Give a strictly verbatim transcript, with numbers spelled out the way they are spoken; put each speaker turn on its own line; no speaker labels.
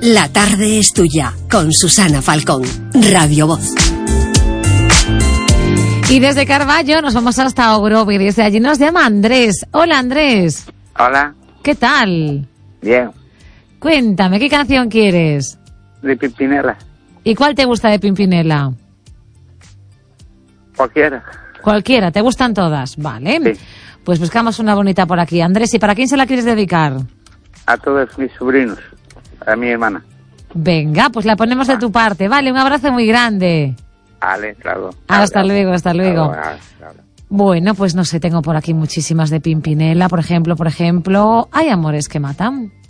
La tarde es tuya, con Susana Falcón, Radio Voz.
Y desde Carballo nos vamos hasta Ogrove y desde allí nos llama Andrés. Hola, Andrés.
Hola.
¿Qué tal?
Bien.
Cuéntame, ¿qué canción quieres?
De Pimpinela.
¿Y cuál te gusta de Pimpinela?
Cualquiera.
Cualquiera, ¿te gustan todas? Vale.
Sí.
Pues buscamos una bonita por aquí. Andrés, ¿y para quién se la quieres dedicar?
A todos mis sobrinos. A mi hermana.
Venga, pues la ponemos de tu parte. Vale, un abrazo muy grande.
Vale, claro.
Hasta luego, hasta luego.
Claro, claro.
Bueno, pues no sé, tengo por aquí muchísimas de Pimpinela, por ejemplo, por ejemplo, Hay amores que matan.